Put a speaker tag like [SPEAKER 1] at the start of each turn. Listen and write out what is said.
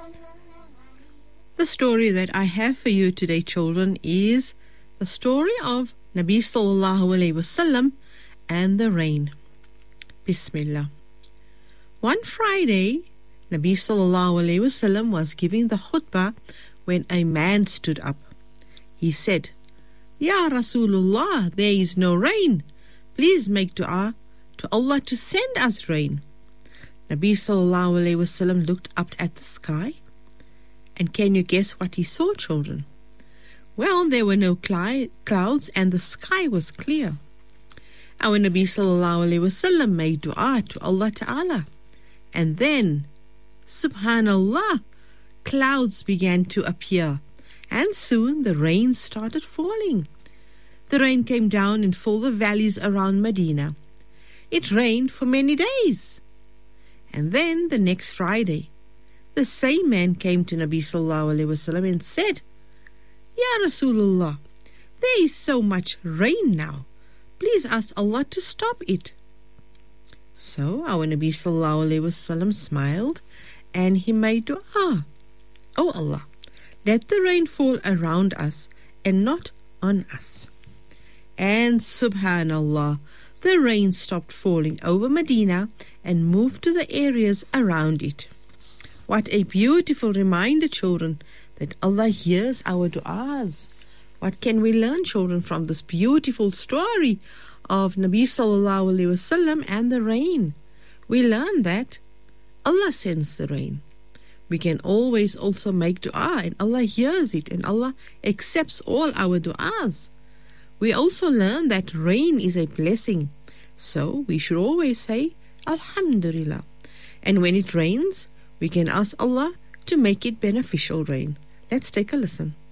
[SPEAKER 1] The story that I have for you today, children, is the story of Nabi sallallahu alayhi wasallam and the rain. Bismillah. One Friday, Nabi sallallahu alayhi wasallam was giving the khutbah when a man stood up. He said, Ya Rasulullah, there is no rain. Please make dua to Allah to send us rain. Nabi sallallahu alayhi wasallam looked up at the sky. And can you guess what he saw, children? Well, there were no clouds and the sky was clear. Our Nabi sallallahu alayhi wasallam made dua to Allah Ta'ala. And then, subhanallah, clouds began to appear. And soon the rain started falling. The rain came down and filled the valleys around Medina. It rained for many days. And then the next Friday, the same man came to Nabi sallallahu alayhi wasallam and said, Ya Rasulullah, there is so much rain now. Please ask Allah to stop it. So our Nabi sallallahu alayhi wasallam smiled and he made dua. Oh Allah, let the rain fall around us and not on us. And subhanallah, the rain stopped falling over Medina and moved to the areas around it. What a beautiful reminder, children, that Allah hears our du'as. What can we learn, children, from this beautiful story of Nabi sallallahu alayhi wasallam and the rain? We learn that Allah sends the rain. We can always also make dua and Allah hears it and Allah accepts all our du'as. We also learn that rain is a blessing. So we should always say, Alhamdulillah. And when it rains, we can ask Allah to make it beneficial rain. Let's take a listen.